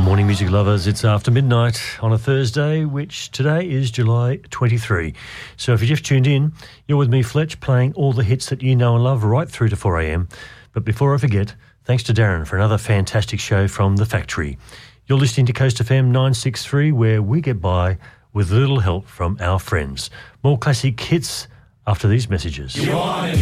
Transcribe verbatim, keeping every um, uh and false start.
Morning music lovers, it's after midnight on a Thursday, which today is July twenty-third. So if you just tuned in, you're with me, Fletch, playing all the hits that you know and love right through to four a.m. But before I forget, thanks to Darren for another fantastic show from the factory. You're listening to Coast F M nine sixty-three, where we get by with little help from our friends. More classic hits after these messages. You wanna